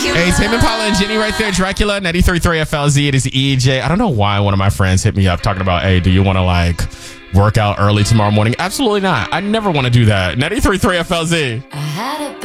Hey, Tame Impala and Jenny right there. Dracula, 93.3 FLZ. It is EJ. I don't know why one of my friends hit me up talking about, hey, do you want to like work out early tomorrow morning? Absolutely not. I never want to do that. 93.3 FLZ.